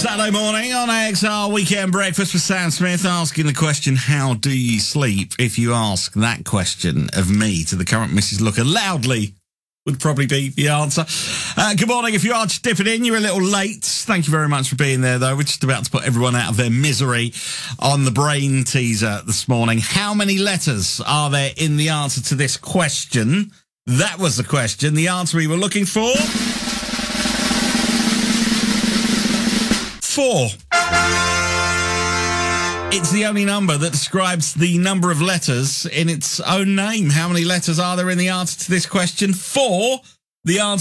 Saturday morning on AXR Weekend Breakfast with Sam Smith, asking the question, how do you sleep? If you ask that question of me to the current Mrs. Looker loudly, would probably be the answer. Good morning. If you are just dipping in, you're a little late. Thank you very much for being there, though. We're just about to put everyone out of their misery on the brain teaser this morning. How many letters are there in the answer to this question? That was the question. The answer we were looking for? 4. It's the only number that describes the number of letters in its own name. How many letters are there in the answer to this question? 4. The answer